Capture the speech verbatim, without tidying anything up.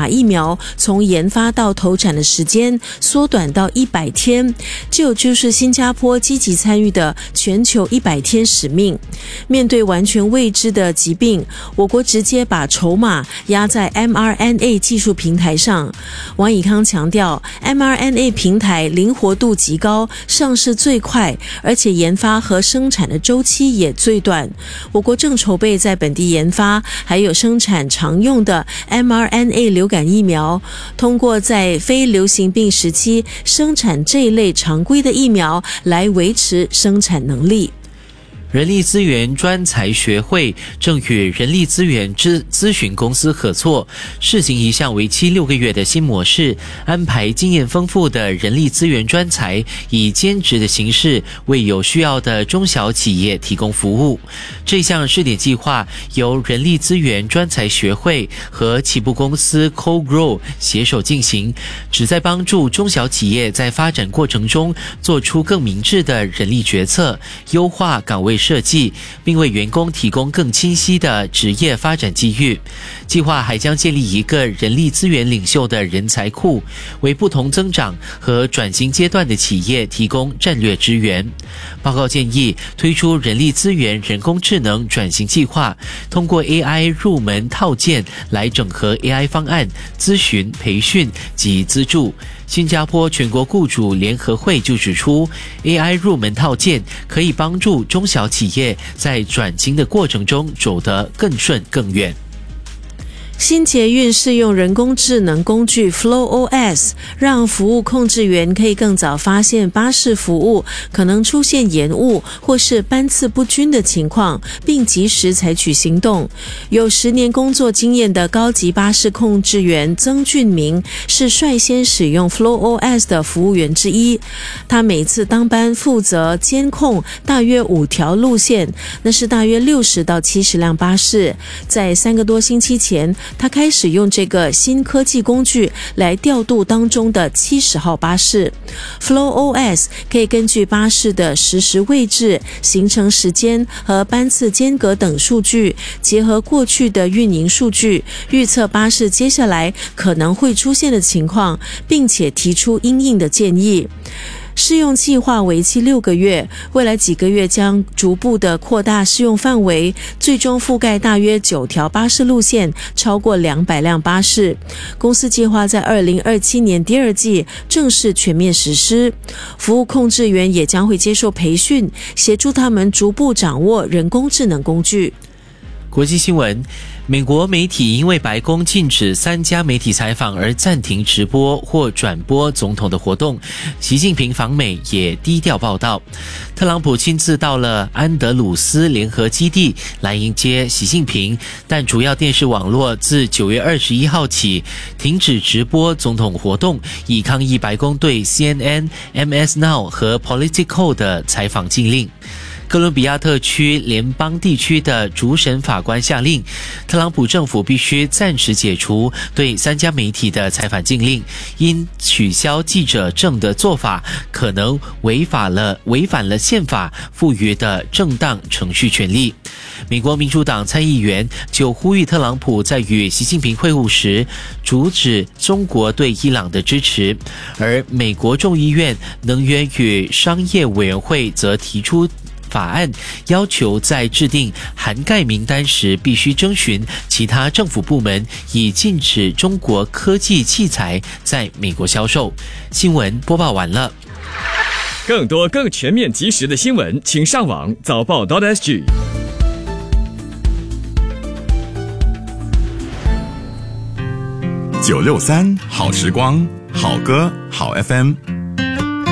疫苗从研发到投产的时间缩短到一百天，这就是新加坡积极参与的全球一百天使命。面对完全未知的疾病，我国直接把筹码压在 M R N A 技术平台上。王以康强调 M R N A 平台灵活度极高，上市最快，而且研发和生产的周期也最短。我国正筹备在本地研发还有生产常用的 M R N A 流感疫苗，通过在非流行病时期生产这一类常规的疫苗来维持生产能力。 人力资源专才学会正与人力资源咨咨询公司合作，试行一项为期六个月的新模式，安排经验丰富的人力资源专才以兼职的形式为有需要的中小企业提供服务。这项试点计划由人力资源专才学会和起步公司 CoGrow 携手进行，旨在帮助中小企业在发展过程中做出更明智的人力决策，优化岗位设计，并为员工提供更清晰的职业发展机遇。计划还将建立一个人力资源领袖的人才库，为不同增长和转型阶段的企业提供战略支援。报告建议推出人力资源人工智能转型计划，通过 A I 入门套件来整合 A I 方案、咨询、培训及资助。新加坡全国雇主联合会就指出 ，A I 入门套件可以帮助中小企业在转型的过程中走得更顺更远。 新捷运试用人工智能工具 FlowOS， 让服务控制员可以更早发现巴士服务可能出现延误或是班次不均的情况，并及时采取行动。有十年工作经验的高级巴士控制员曾俊明是率先使用 FlowOS 的服务员之一。他每次当班负责监控大约五条路线，那是大约六十到七十辆巴士。在三个多星期前，他开始用这个新科技工具来调度当中的七十号巴士。FlowOS 可以根据巴士的实时位置、行程时间和班次间隔等数据，结合过去的运营数据，预测巴士接下来可能会出现的情况，并且提出因应的建议。试用计划为期六个月，未来几个月将逐步的扩大适用范围，最终覆盖大约九条巴士路线，超过两百辆巴士。公司计划在二零二七年第二季正式全面实施。服务控制员也将会接受培训，协助他们逐步掌握人工智能工具。 国际新闻，美国媒体因为白宫禁止三家媒体采访而暂停直播或转播总统的活动，习近平访美也低调报道。特朗普亲自到了安德鲁斯联合基地来迎接习近平，但主要电视网络自九月二十一号起停止直播总统活动，以抗议白宫对 C N N、M S Now 和 Politico 的采访禁令。哥伦比亚特区联邦地区的主审法官下令，特朗普政府必须暂时解除对三家媒体的采访禁令，因取消记者证的做法可能违反了违反了宪法赋予的正当程序权利。美国民主党参议员就呼吁特朗普在与习近平会晤时阻止中国对伊朗的支持，而美国众议院能源与商业委员会则提出法案，要求在制定涵盖名单时必须征询其他政府部门，以禁止中国科技器材在美国销售。新闻播报完了。 更多更全面及时的新闻，请上网早报 .sg。 九六三好时光，好歌好 F M。